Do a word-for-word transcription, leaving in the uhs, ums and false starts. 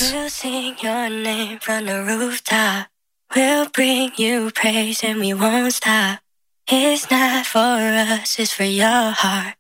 We'll sing your name from the rooftop. We'll bring you praise and we won't stop. It's not for us, it's for your heart.